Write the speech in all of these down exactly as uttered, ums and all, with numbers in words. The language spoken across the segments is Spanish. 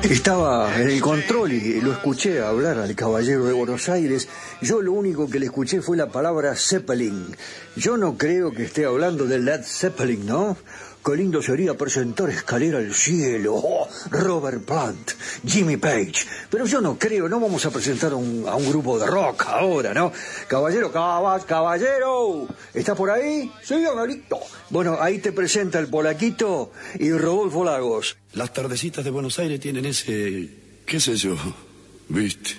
Estaba en el control y lo escuché hablar al caballero de Buenos Aires. Yo lo único que le escuché fue la palabra Zeppelin. Yo no creo que esté hablando de Led Zeppelin, ¿no? Qué lindo sería presentar Escalera al Cielo, oh, Robert Plant, Jimmy Page. Pero yo no creo, no vamos a presentar un, a un grupo de rock ahora, ¿no? Caballero, cab caballero, ¿está por ahí? Sí, Amelito. Bueno, ahí te presenta el Polaquito y Rodolfo Lagos. Las tardecitas de Buenos Aires tienen ese, qué sé yo, ¿viste?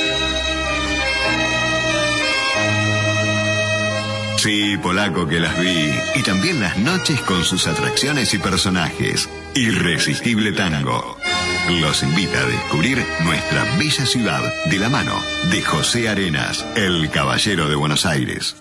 Sí, Polaco, que las vi. Y también las noches con sus atracciones y personajes. Irresistible Tango. Los invita a descubrir nuestra bella ciudad de la mano de José Arenas, el caballero de Buenos Aires.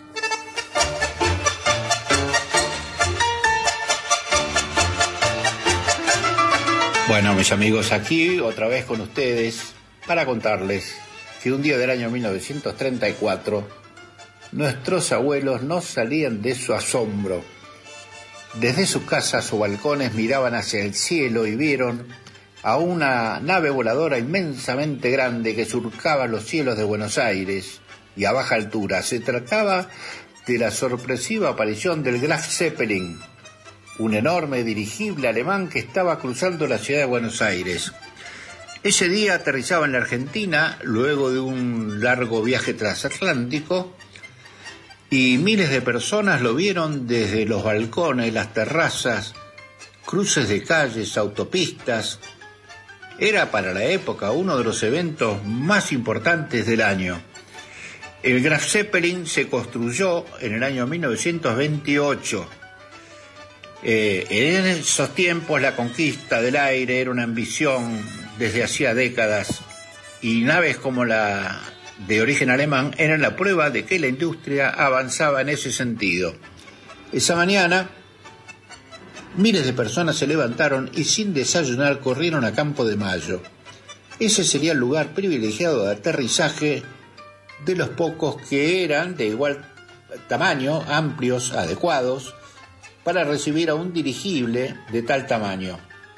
Bueno, mis amigos, aquí otra vez con ustedes para contarles que un día del año mil novecientos treinta y cuatro nuestros abuelos no salían de su asombro. Desde sus casas o balcones miraban hacia el cielo y vieron a una nave voladora inmensamente grande que surcaba los cielos de Buenos Aires y a baja altura. Se trataba de la sorpresiva aparición del Graf Zeppelin, un enorme dirigible alemán que estaba cruzando la ciudad de Buenos Aires. Ese día aterrizaba en la Argentina luego de un largo viaje transatlántico y miles de personas lo vieron desde los balcones, las terrazas, cruces de calles, autopistas. Era para la época uno de los eventos más importantes del año. El Graf Zeppelin se construyó en el año mil novecientos veintiocho. Eh, en esos tiempos la conquista del aire era una ambición desde hacía décadas y naves como la de origen alemán eran la prueba de que la industria avanzaba en ese sentido. Esa mañana miles de personas se levantaron y sin desayunar corrieron a Campo de Mayo. Ese sería el lugar privilegiado de aterrizaje de los pocos que eran de igual tamaño, amplios, adecuados, para recibir a un dirigible de tal tamaño.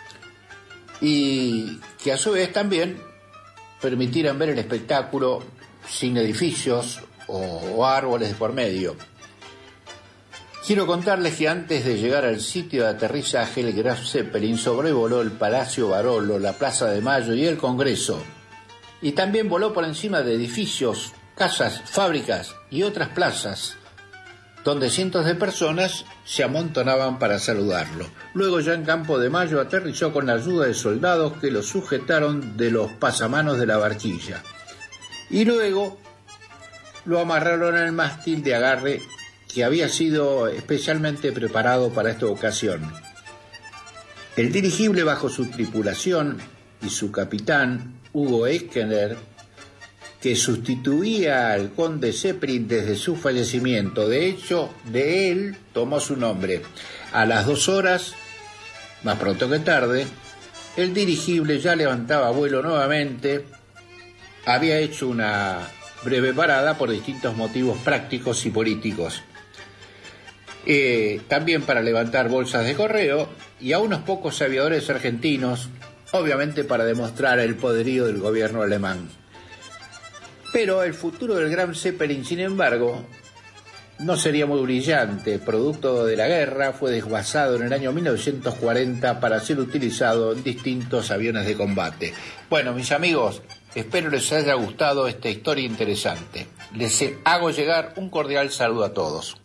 Y que a su vez también permitieran ver el espectáculo sin edificios o, o árboles de por medio. Quiero contarles que antes de llegar al sitio de aterrizaje, el Graf Zeppelin sobrevoló el Palacio Barolo, la Plaza de Mayo y el Congreso. Y también voló por encima de edificios, casas, fábricas y otras plazas, donde cientos de personas se amontonaban para saludarlo. Luego, ya en Campo de Mayo, aterrizó con la ayuda de soldados que lo sujetaron de los pasamanos de la barquilla. Y luego lo amarraron al mástil de agarre que había sido especialmente preparado para esta ocasión. El dirigible, bajo su tripulación y su capitán, Hugo Eckner, que sustituía al conde Zeppelin desde su fallecimiento. De hecho, de él tomó su nombre. A las dos horas, más pronto que tarde, el dirigible ya levantaba vuelo nuevamente. Había hecho una breve parada por distintos motivos prácticos y políticos. Eh, también para levantar bolsas de correo y a unos pocos aviadores argentinos, obviamente para demostrar el poderío del gobierno alemán. Pero el futuro del Graf Zeppelin, sin embargo, no sería muy brillante. Producto de la guerra, fue desguazado en el año mil novecientos cuarenta para ser utilizado en distintos aviones de combate. Bueno, mis amigos, espero les haya gustado esta historia interesante. Les hago llegar un cordial saludo a todos.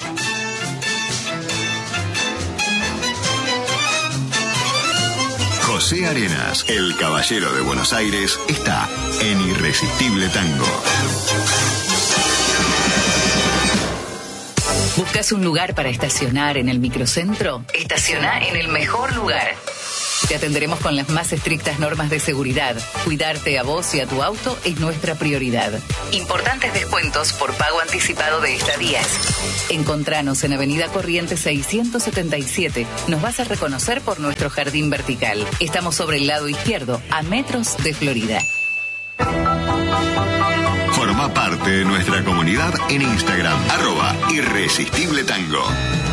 José Arenas, el caballero de Buenos Aires, está en Irresistible Tango. ¿Buscas un lugar para estacionar en el microcentro? Estaciona en el mejor lugar. Te atenderemos con las más estrictas normas de seguridad. Cuidarte a vos y a tu auto es nuestra prioridad. Importantes descuentos por pago anticipado de estadías. Encontranos en Avenida Corrientes seiscientos setenta y siete. Nos vas a reconocer por nuestro jardín vertical. Estamos sobre el lado izquierdo, a metros de Florida. Forma parte de nuestra comunidad en Instagram, arroba Irresistible Tango.